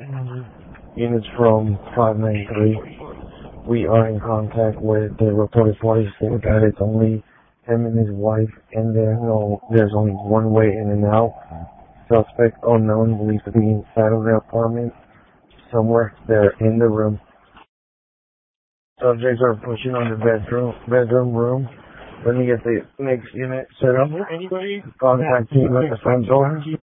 Units from 593. We are in contact with the reported party state that it's only him and his wife, and there's only one way in and out. Suspect unknown, believed to be inside of the apartment. Somewhere they're in the room. Subjects are pushing on the bedroom room. Let me get the next unit set up. Anybody? Contact team at the front door.